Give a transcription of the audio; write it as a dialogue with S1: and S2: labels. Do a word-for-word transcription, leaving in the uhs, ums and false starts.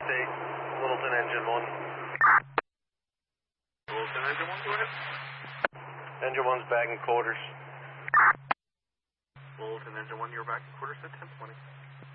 S1: eight, Littleton engine one.
S2: Littleton engine one, go ahead.
S1: Engine one's back in quarters.
S2: Littleton engine one, you're back in quarters at ten twenty.